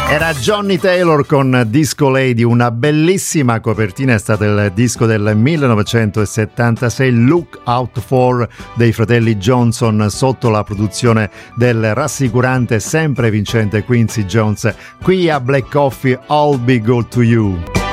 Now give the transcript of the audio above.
Era Johnny Taylor con Disco Lady, una bellissima copertina, è stato il disco del 1976, Look Out For dei fratelli Johnson, sotto la produzione del rassicurante sempre vincente Quincy Jones. Qui a Black Coffee, I'll Be Good To You.